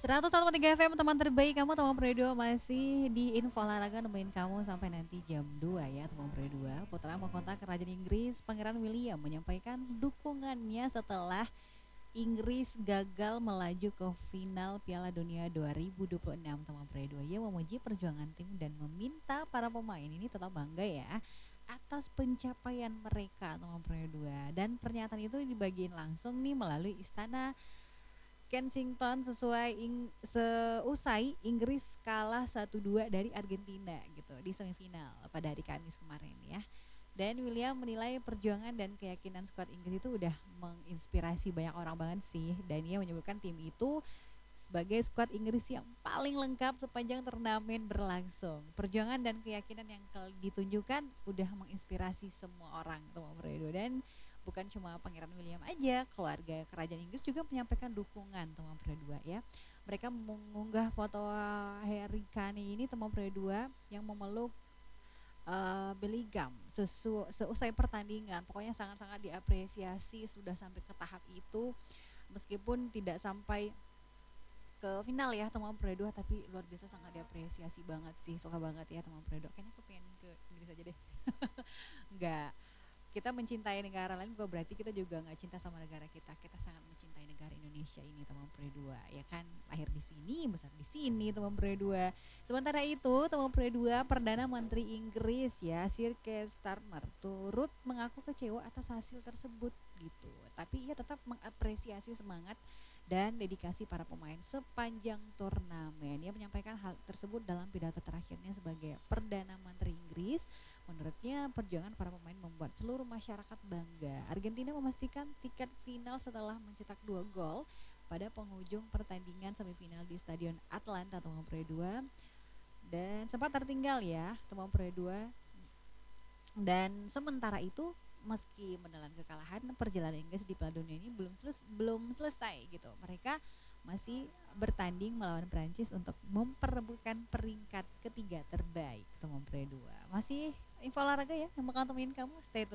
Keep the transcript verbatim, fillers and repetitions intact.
seratus satu koma tiga F M teman terbaik kamu teman Pro dua masih di info olahraga nemenin kamu sampai nanti jam dua ya teman Pro dua. Putra mengkontak Kerajaan Inggris Pangeran William menyampaikan dukungannya setelah Inggris gagal melaju ke final Piala Dunia dua ribu dua puluh enam teman Pro dua. Ia memuji perjuangan tim dan meminta para pemain ini tetap bangga ya atas pencapaian mereka teman Pro dua. Dan pernyataan itu dibagiin langsung nih melalui istana Kensington sesuai ing, seusai Inggris kalah satu dua dari Argentina gitu di semifinal pada hari Kamis kemarin ya. Dan William menilai perjuangan dan keyakinan skuad Inggris itu udah menginspirasi banyak orang banget sih. Dan ia menyebutkan tim itu sebagai skuad Inggris yang paling lengkap sepanjang turnamen berlangsung. Perjuangan dan keyakinan yang ditunjukkan udah menginspirasi semua orang teman Fredo. Dan bukan cuma Pangeran William aja, keluarga kerajaan Inggris juga menyampaikan dukungan teman Pro dua ya. Mereka mengunggah foto Harry Kane ini teman Pro dua yang memeluk uh, Bellingham sesu, seusai pertandingan. Pokoknya sangat-sangat diapresiasi sudah sampai ke tahap itu meskipun tidak sampai ke final ya teman Pro dua, tapi luar biasa sangat diapresiasi banget sih, suka banget ya teman Pro dua. Kayaknya aku pengen ke Inggris aja deh. Enggak, kita mencintai negara lain bukan berarti kita juga nggak cinta sama negara kita. Kita sangat mencintai negara Indonesia ini teman Pro dua ya kan, lahir di sini besar di sini teman Pro dua. Sementara itu teman Pro dua, Perdana Menteri Inggris ya Sir Keir Starmer turut mengaku kecewa atas hasil tersebut gitu, tapi ia tetap mengapresiasi semangat dan dedikasi para pemain sepanjang turnamen. Ia menyampaikan hal tersebut dalam pidato terakhirnya sebagai Perdana Menteri Inggris. Menurutnya perjuangan para pemain membuat seluruh masyarakat bangga. Argentina memastikan tiket final setelah mencetak dua gol pada penghujung pertandingan semifinal di Stadion Atlanta teman Pro dua. Dan sempat tertinggal ya teman Pro dua. Dan sementara itu meski menelan kekalahan, perjalanan Inggris di Piala Dunia ini belum selesai, belum selesai gitu. Mereka masih bertanding melawan Prancis untuk memperebutkan peringkat ketiga terbaik teman Pro dua. Masih info olahraga ya yang bakal temenin kamu, stay tune.